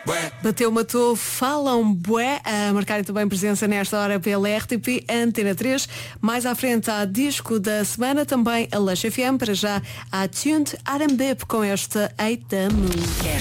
Bateu, matou, falam bué, a marcarem também presença nesta hora pela RTP Antena 3. Mais à frente há disco da semana, também a Lush FM, para já a Tuned R&B com esta Eita Moon.